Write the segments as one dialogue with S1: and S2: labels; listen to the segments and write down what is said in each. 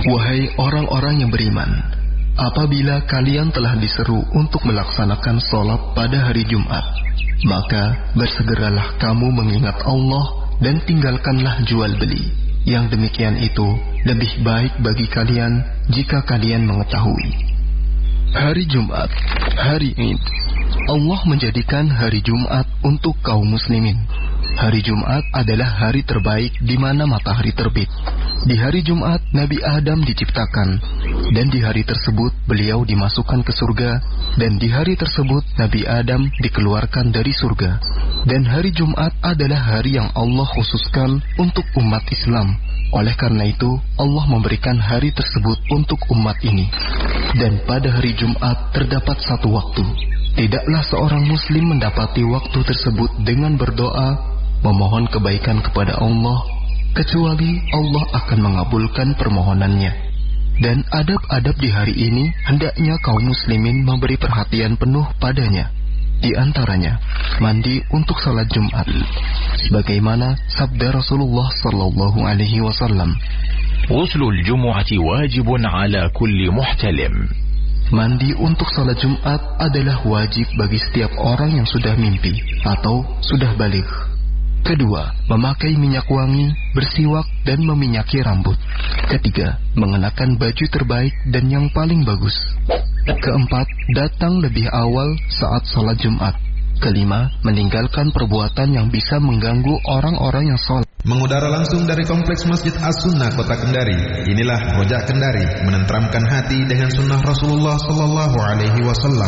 S1: Wahai orang-orang yang beriman, apabila kalian telah diseru untuk melaksanakan sholat pada hari Jumat, maka bersegeralah kamu mengingat Allah dan tinggalkanlah jual beli. Yang demikian itu lebih baik bagi kalian jika kalian mengetahui. Hari Jumat, hari Id. Allah menjadikan hari Jumat untuk kaum muslimin. Hari Jumat adalah hari terbaik di mana matahari terbit. Di hari Jumat, Nabi Adam diciptakan, dan di hari tersebut beliau dimasukkan ke surga, dan di hari tersebut Nabi Adam dikeluarkan dari surga. Dan hari Jumat adalah hari yang Allah khususkan untuk umat Islam. Oleh karena itu, Allah memberikan hari tersebut untuk umat ini. Dan pada hari Jumat terdapat satu waktu. Tidaklah seorang muslim mendapati waktu tersebut dengan berdoa, memohon kebaikan kepada Allah, kecuali Allah akan mengabulkan permohonannya. Dan adab-adab di hari ini hendaknya kaum muslimin memberi perhatian penuh padanya. Di antaranya, mandi untuk salat Jumat. Sebagaimana sabda Rasulullah sallallahu alaihi wasallam,
S2: Ghuslul Jumu'ati wajibun ala kulli muhtalim.
S1: Mandi untuk salat Jumat adalah wajib bagi setiap orang yang sudah mimpi atau sudah baligh. Kedua, memakai minyak wangi, bersiwak, dan meminyaki rambut. Ketiga, mengenakan baju terbaik dan yang paling bagus. Keempat, datang lebih awal saat sholat Jumat. Kelima, meninggalkan perbuatan yang bisa mengganggu orang-orang yang sholat.
S3: Mengudara langsung dari Kompleks Masjid As-Sunnah Kota Kendari, inilah Rojak Kendari, menenteramkan hati dengan sunnah Rasulullah Sallallahu Alaihi Wasallam.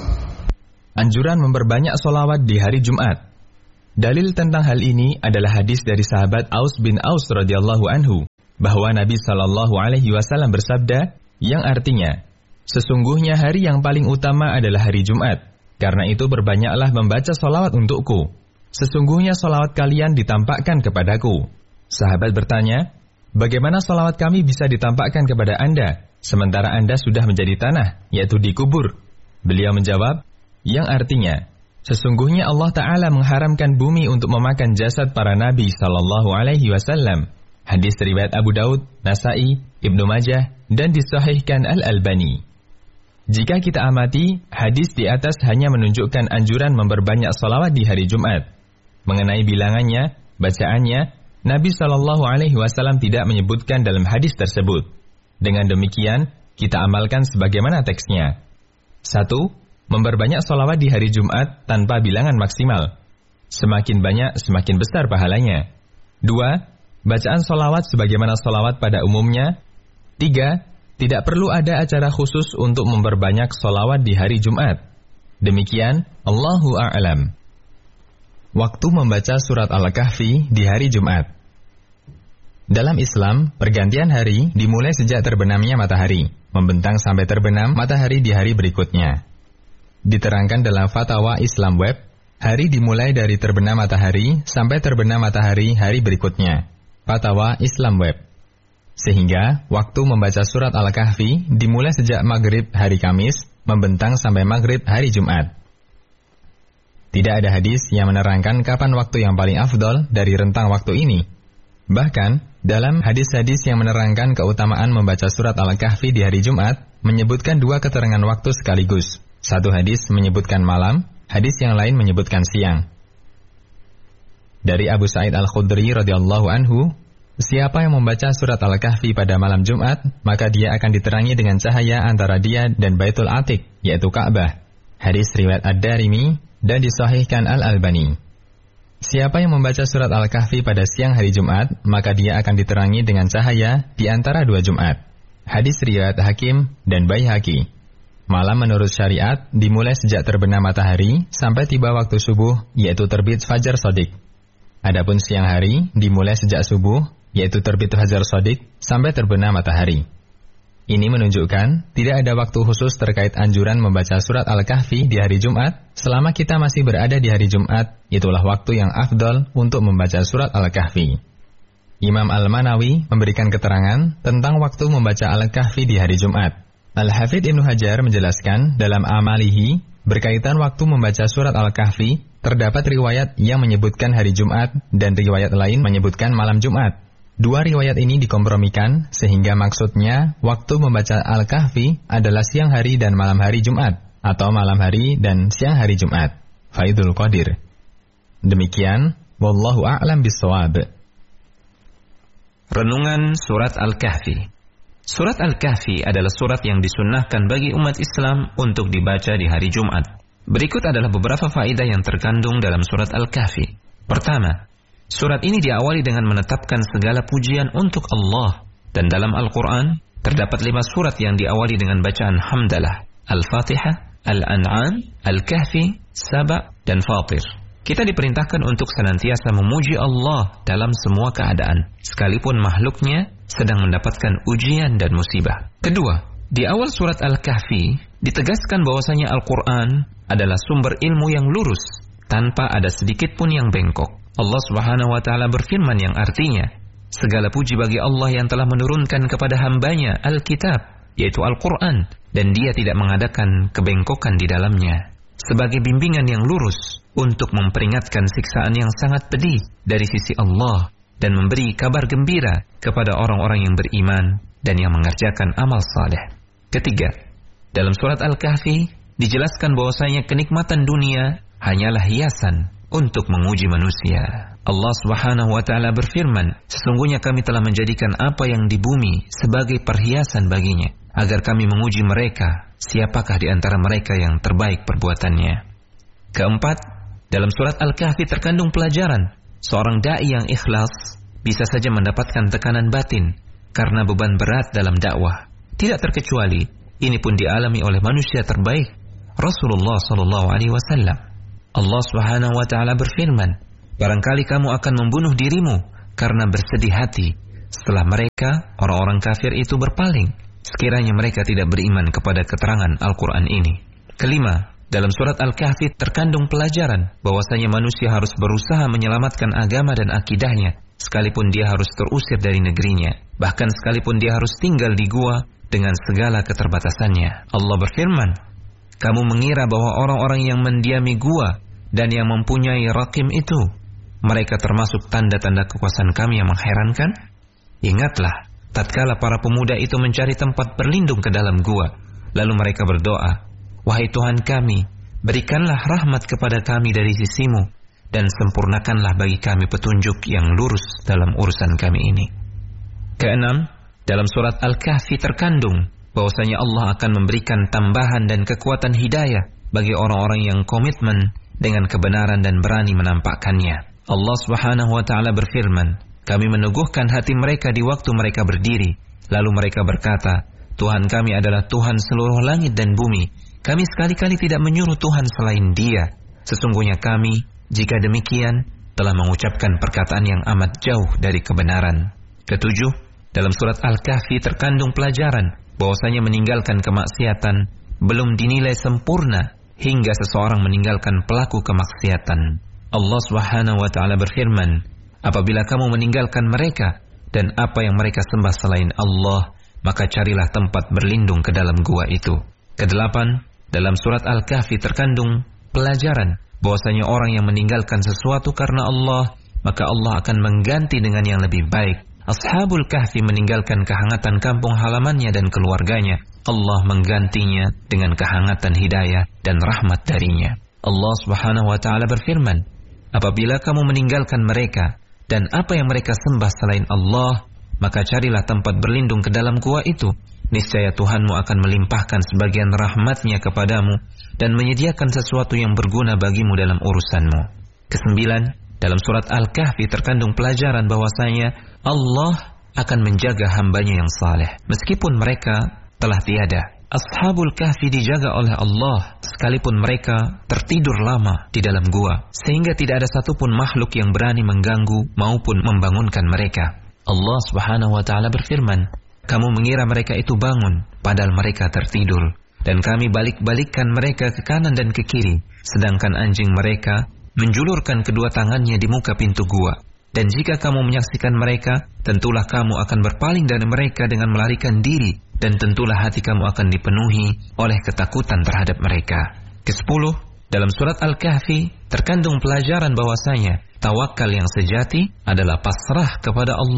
S4: Anjuran memperbanyak sholawat di hari Jumat. Dalil tentang hal ini adalah hadis dari sahabat Aus bin Aus radhiyallahu anhu, bahwa Nabi Sallallahu Alaihi Wasallam bersabda, yang artinya, sesungguhnya hari yang paling utama adalah hari Jumat. Karena itu berbanyaklah membaca sholawat untukku. Sesungguhnya sholawat kalian ditampakkan kepadaku. Sahabat bertanya, bagaimana sholawat kami bisa ditampakkan kepada Anda, sementara Anda sudah menjadi tanah, yaitu dikubur? Beliau menjawab, yang artinya, sesungguhnya Allah Ta'ala mengharamkan bumi untuk memakan jasad para Nabi Sallallahu Alaihi Wasallam. Hadis riwayat Abu Daud, Nasai, Ibnu Majah, dan disahihkan Al-Albani. Jika kita amati, hadis di atas hanya menunjukkan anjuran memperbanyak salawat di hari Jumat. Mengenai bilangannya, bacaannya, Nabi Sallallahu Alaihi Wasallam tidak menyebutkan dalam hadis tersebut. Dengan demikian, kita amalkan sebagaimana teksnya. 1. Memperbanyak salawat di hari Jumat tanpa bilangan maksimal. Semakin banyak, semakin besar pahalanya. 2. Bacaan salawat sebagaimana salawat pada umumnya. 3. Tidak perlu ada acara khusus untuk memperbanyak salawat di hari Jumat. Demikian, Allahu a'lam. Waktu membaca surat Al-Kahfi di hari Jumat. Dalam Islam, pergantian hari dimulai sejak terbenamnya matahari, membentang sampai terbenam matahari di hari berikutnya. Diterangkan dalam Fatwa Islam Web, hari dimulai dari terbenam matahari sampai terbenam matahari hari berikutnya. Fatwa Islam Web. Sehingga, waktu membaca surat Al-Kahfi dimulai sejak maghrib hari Kamis, membentang sampai maghrib hari Jumat. Tidak ada hadis yang menerangkan kapan waktu yang paling afdol dari rentang waktu ini. Bahkan, dalam hadis-hadis yang menerangkan keutamaan membaca surat Al-Kahfi di hari Jumat, menyebutkan dua keterangan waktu sekaligus. Satu hadis menyebutkan malam, hadis yang lain menyebutkan siang. Dari Abu Sa'id Al-Khudri radhiyallahu anhu, siapa yang membaca surat Al-Kahfi pada malam Jumat, maka dia akan diterangi dengan cahaya antara dia dan Baitul Atiq, yaitu Ka'bah. Hadis riwayat Ad-Darimi dan disahihkan Al-Albani. Siapa yang membaca surat Al-Kahfi pada siang hari Jumat, maka dia akan diterangi dengan cahaya di antara dua Jumat. Hadis riwayat Hakim dan Baihaqi. Malam menurut syariat dimulai sejak terbenam matahari sampai tiba waktu subuh, yaitu terbit Fajar Shadiq. Adapun siang hari dimulai sejak subuh, yaitu terbit Fajar Shadiq sampai terbenam matahari. Ini menunjukkan tidak ada waktu khusus terkait anjuran membaca surat Al-Kahfi di hari Jumat. Selama kita masih berada di hari Jumat, itulah waktu yang afdal untuk membaca surat Al-Kahfi. Imam Al-Manawi memberikan keterangan tentang waktu membaca Al-Kahfi di hari Jumat. Al-Hafidh Ibnu Hajar menjelaskan dalam Amalihi, berkaitan waktu membaca surat Al-Kahfi, terdapat riwayat yang menyebutkan hari Jumat dan riwayat lain menyebutkan malam Jumat. Dua riwayat ini dikompromikan sehingga maksudnya waktu membaca Al-Kahfi adalah siang hari dan malam hari Jumat, atau malam hari dan siang hari Jumat, Faidul Qadir. Demikian, wallahu a'lam bissawab.
S5: Renungan Surat Al-Kahfi. Surat Al-Kahfi adalah surat yang disunnahkan bagi umat Islam untuk dibaca di hari Jumat. Berikut adalah beberapa faedah yang terkandung dalam surat Al-Kahfi. Pertama, surat ini diawali dengan menetapkan segala pujian untuk Allah. Dan dalam Al-Quran, terdapat 5 surat yang diawali dengan bacaan hamdalah. Al-Fatihah, Al-An'am, Al-Kahfi, Saba, dan Fatir. Kita diperintahkan untuk senantiasa memuji Allah dalam semua keadaan, sekalipun makhluknya sedang mendapatkan ujian dan musibah. Kedua, di awal surat Al-Kahfi, ditegaskan bahwasanya Al-Quran adalah sumber ilmu yang lurus, tanpa ada sedikit pun yang bengkok. Allah Subhanahu wa Ta'ala berfirman yang artinya, segala puji bagi Allah yang telah menurunkan kepada hambanya Alkitab, yaitu Al-Quran, dan dia tidak mengadakan kebengkokan di dalamnya, sebagai bimbingan yang lurus untuk memperingatkan siksaan yang sangat pedih dari sisi Allah, dan memberi kabar gembira kepada orang-orang yang beriman dan yang mengerjakan amal saleh. Ketiga, dalam surat Al-Kahfi dijelaskan bahwasanya kenikmatan dunia hanyalah hiasan untuk menguji manusia. Allah Subhanahu wa Ta'ala berfirman, sesungguhnya kami telah menjadikan apa yang di bumi sebagai perhiasan baginya, agar kami menguji mereka, siapakah di antara mereka yang terbaik perbuatannya. Keempat, dalam surat Al-Kahfi terkandung pelajaran, seorang da'i yang ikhlas bisa saja mendapatkan tekanan batin karena beban berat dalam dakwah. Tidak terkecuali, ini pun dialami oleh manusia terbaik, Rasulullah SAW. Allah Subhanahu wa Ta'ala berfirman, barangkali kamu akan membunuh dirimu karena bersedih hati setelah mereka, orang-orang kafir itu berpaling, sekiranya mereka tidak beriman kepada keterangan Al-Quran ini. Kelima, dalam surat Al-Kahfi terkandung pelajaran bahwasanya manusia harus berusaha menyelamatkan agama dan akidahnya, sekalipun dia harus terusir dari negerinya, bahkan sekalipun dia harus tinggal di gua dengan segala keterbatasannya. Allah berfirman, kamu mengira bahwa orang-orang yang mendiami gua dan yang mempunyai rakim itu, mereka termasuk tanda-tanda kekuasaan kami yang mengherankan? Ingatlah, tatkala para pemuda itu mencari tempat berlindung ke dalam gua, lalu mereka berdoa, wahai Tuhan kami, berikanlah rahmat kepada kami dari sisimu, dan sempurnakanlah bagi kami petunjuk yang lurus dalam urusan kami ini. Keenam, dalam surat Al-Kahfi terkandung bahwasanya Allah akan memberikan tambahan dan kekuatan hidayah bagi orang-orang yang komitmen dengan kebenaran dan berani menampakkannya. Allah Subhanahu wa Ta'ala berfirman, kami meneguhkan hati mereka di waktu mereka berdiri, lalu mereka berkata, Tuhan kami adalah Tuhan seluruh langit dan bumi, kami sekali-kali tidak menyuruh Tuhan selain Dia. Sesungguhnya kami, jika demikian, telah mengucapkan perkataan yang amat jauh dari kebenaran. Ketujuh, dalam surat Al-Kahfi terkandung pelajaran bahwasanya meninggalkan kemaksiatan belum dinilai sempurna hingga seseorang meninggalkan pelaku kemaksiatan. Allah Subhanahu wa Ta'ala berfirman, apabila kamu meninggalkan mereka dan apa yang mereka sembah selain Allah, maka carilah tempat berlindung ke dalam gua itu. Kedelapan, dalam surat Al-Kahfi terkandung pelajaran bahwasanya orang yang meninggalkan sesuatu karena Allah, maka Allah akan mengganti dengan yang lebih baik. Ashabul Kahfi meninggalkan kehangatan kampung halamannya dan keluarganya. Allah menggantinya dengan kehangatan hidayah dan rahmat darinya. Allah Subhanahu wa Ta'ala berfirman, apabila kamu meninggalkan mereka dan apa yang mereka sembah selain Allah, maka carilah tempat berlindung ke dalam gua itu. Niscaya Tuhanmu akan melimpahkan sebagian rahmatnya kepadamu dan menyediakan sesuatu yang berguna bagimu dalam urusanmu. Kesembilan, dalam surat Al-Kahfi terkandung pelajaran bahwasanya Allah akan menjaga hambanya yang saleh meskipun mereka telah tiada. Ashabul Kahfi dijaga oleh Allah sekalipun mereka tertidur lama di dalam gua, sehingga tidak ada satupun makhluk yang berani mengganggu maupun membangunkan mereka. Allah Subhanahu wa Ta'ala berfirman, kamu mengira mereka itu bangun padahal mereka tertidur, dan kami balik-balikkan mereka ke kanan dan ke kiri, sedangkan anjing mereka menjulurkan kedua tangannya di muka pintu gua. Dan jika kamu menyaksikan mereka, tentulah kamu akan berpaling dari mereka dengan melarikan diri, dan tentulah hati kamu akan dipenuhi oleh ketakutan terhadap mereka. Kesepuluh, dalam surat Al-Kahfi terkandung pelajaran bahwasanya tawakal yang sejati adalah pasrah kepada Allah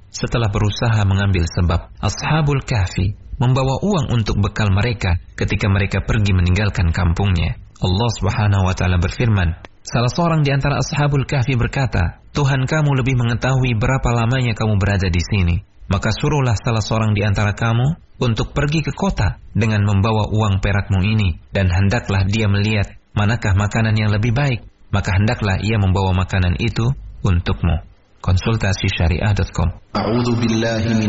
S5: setelah berusaha mengambil sebab. Ashabul Kahfi membawa uang untuk bekal mereka ketika mereka pergi meninggalkan kampungnya. Allah Subhanahu wa taala berfirman, salah seorang di antara Ashabul Kahfi berkata, Tuhan kamu lebih mengetahui berapa lamanya kamu berada di sini. Maka suruhlah salah seorang di antara kamu untuk pergi ke kota dengan membawa uang perakmu ini, dan hendaklah dia melihat manakah makanan yang lebih baik, maka hendaklah ia membawa makanan itu untukmu. Konsultasi syariah.com.